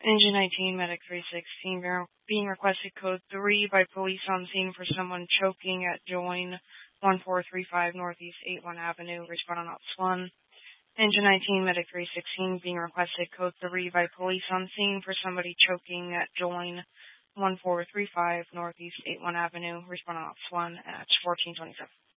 Engine 19, Medic 316, being requested code 3 by police on scene for someone choking at join 1435 Northeast 81 Avenue. Respond on Ops 1. Engine 19, Medic 316, being requested code 3 by police on scene for somebody choking at join 1435 Northeast 81 Avenue. Respond on Ops 1 at 1427.